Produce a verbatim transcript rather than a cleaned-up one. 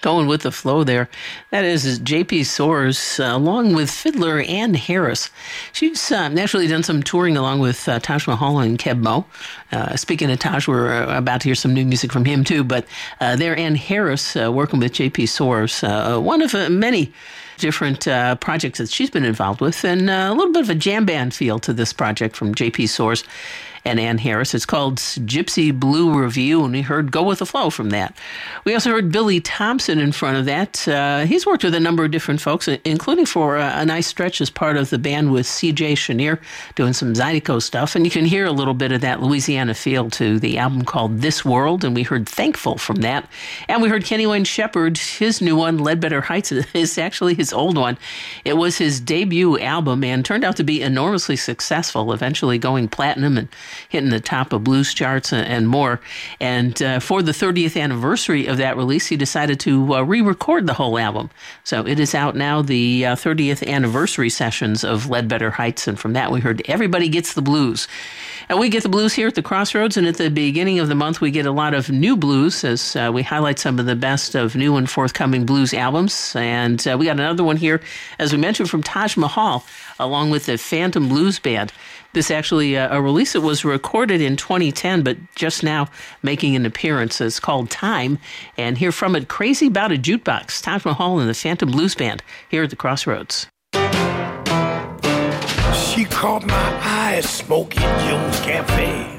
going with the flow there. That is J P Soares, uh, along with fiddler Ann Harris. She's uh, naturally done some touring along with uh, Taj Mahal and Keb Mo. Uh, speaking of Taj, we're uh, about to hear some new music from him too, but uh, there Ann Harris uh, working with J P Soares, uh, one of uh, many different uh, projects that she's been involved with, and uh, a little bit of a jam band feel to this project from J P Soares and Ann Harris. It's called Gypsy Blue Review, and we heard Go With The Flow from that. We also heard Billy Thompson in front of that. Uh, he's worked with a number of different folks, including for a, a nice stretch as part of the band with C J Chenier, doing some Zydeco stuff, and you can hear a little bit of that Louisiana feel to the album called This World, and we heard Thankful from that. And we heard Kenny Wayne Shepherd, his new one, Ledbetter Heights, is actually his old one. It was his debut album and turned out to be enormously successful, eventually going platinum and hitting the top of blues charts and more. And uh, for the thirtieth anniversary of that release, he decided to uh, re-record the whole album. So it is out now, the uh, thirtieth anniversary sessions of Ledbetter Heights, and from that we heard Everybody Gets the Blues. And we get the blues here at the Crossroads, and at the beginning of the month we get a lot of new blues as uh, we highlight some of the best of new and forthcoming blues albums. And uh, we got another one here, as we mentioned, from Taj Mahal, along with the Phantom Blues Band. This actually uh, a release that was recorded in twenty ten, but just now making an appearance. It's called Time, and hear from it, Crazy About a Jukebox, Taj Mahal and the Phantom Blues Band here at the Crossroads. She caught my eye at Smokey Joe's Cafe.